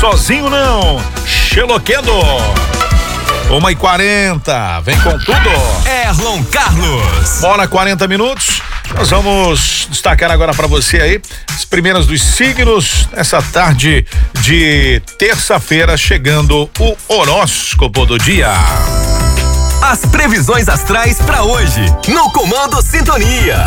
sozinho não. Xeloquendo. 1h40, vem com tudo. Erlon Carlos. Bora, 40 minutos. Nós vamos destacar agora para você aí as primeiras dos signos nessa tarde de terça-feira, chegando o horóscopo do dia. As previsões astrais para hoje, no Comando Sintonia.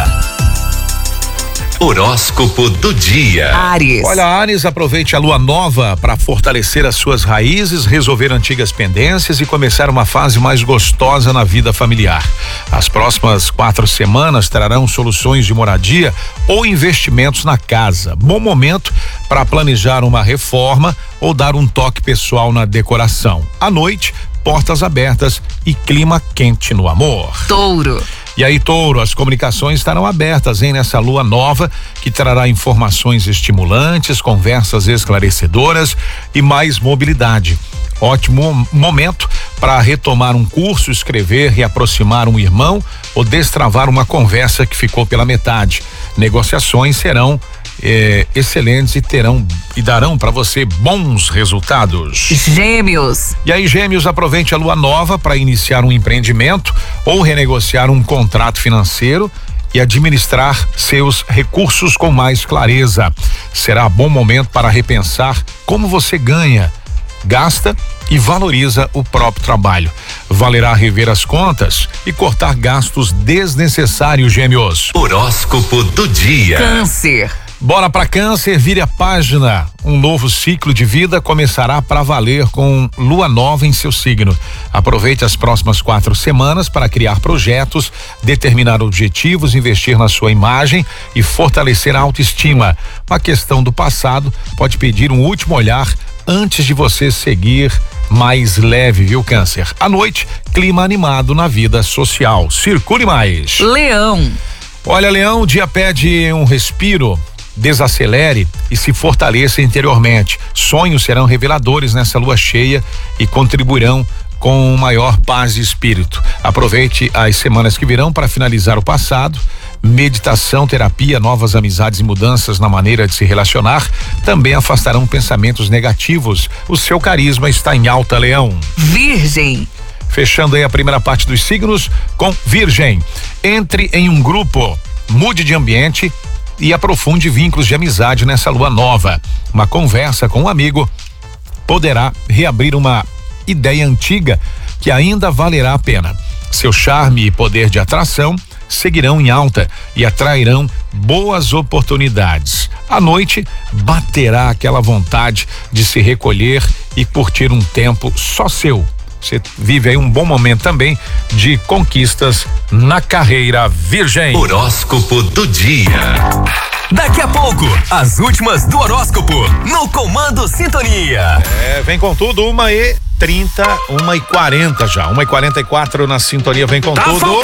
Horóscopo do dia. Áries. Olha, Áries, aproveite a lua nova para fortalecer as suas raízes, resolver antigas pendências e começar uma fase mais gostosa na vida familiar. As próximas 4 semanas trarão soluções de moradia ou investimentos na casa. Bom momento para planejar uma reforma ou dar um toque pessoal na decoração. À noite, portas abertas e clima quente no amor. Touro. E aí, Touro, as comunicações estarão abertas, hein, nessa lua nova, que trará informações estimulantes, conversas esclarecedoras e mais mobilidade. Ótimo momento para retomar um curso, escrever, reaproximar um irmão ou destravar uma conversa que ficou pela metade. Negociações serão excelentes e darão para você bons resultados. Gêmeos. E aí, Gêmeos, aproveite a lua nova para iniciar um empreendimento ou renegociar um contrato financeiro e administrar seus recursos com mais clareza. Será bom momento para repensar como você ganha, gasta e valoriza o próprio trabalho. Valerá rever as contas e cortar gastos desnecessários, Gêmeos. Horóscopo do dia. Câncer. Bora pra Câncer, vire a página. Um novo ciclo de vida começará para valer com lua nova em seu signo. Aproveite as próximas 4 semanas para criar projetos, determinar objetivos, investir na sua imagem e fortalecer a autoestima. Uma questão do passado pode pedir um último olhar antes de você seguir mais leve, viu, Câncer? À noite, clima animado na vida social. Circule mais. Leão. Olha, Leão, o dia pede um respiro. Desacelere e se fortaleça interiormente. Sonhos serão reveladores nessa lua cheia e contribuirão com maior paz de espírito. Aproveite as semanas que virão para finalizar o passado. Meditação, terapia, novas amizades e mudanças na maneira de se relacionar também afastarão pensamentos negativos. O seu carisma está em alta, Leão. Virgem. Fechando aí a primeira parte dos signos com Virgem. Entre em um grupo, mude de ambiente e aprofunde vínculos de amizade nessa lua nova. Uma conversa com um amigo poderá reabrir uma ideia antiga que ainda valerá a pena. Seu charme e poder de atração seguirão em alta e atrairão boas oportunidades. À noite, baterá aquela vontade de se recolher e curtir um tempo só seu. Você vive aí um bom momento também de conquistas na carreira, Virgem. Horóscopo do dia. Daqui a pouco, as últimas do horóscopo no Comando Sintonia. Vem com tudo, 1h30, 1h40 já. 1h44 na sintonia, vem com tudo.